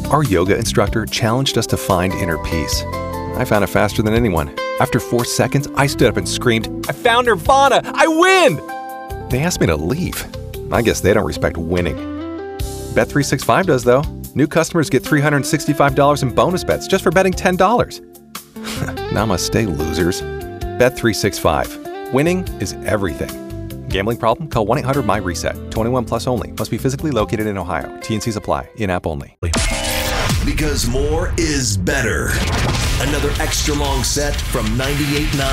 Our yoga instructor challenged us to find inner peace. I found it faster than anyone. After 4 seconds, I stood up and screamed, "I found Nirvana! I win!" They asked me to leave. I guess they don't respect winning. Bet365 does, though. New customers get $365 in bonus bets just for betting $10. Namaste, losers. Bet365. Winning is everything. Gambling problem? Call 1-800-MY-RESET. 21 plus only. Must be physically located in Ohio. T&Cs apply. In-app only. Because more is better. Another extra long set from 98.9.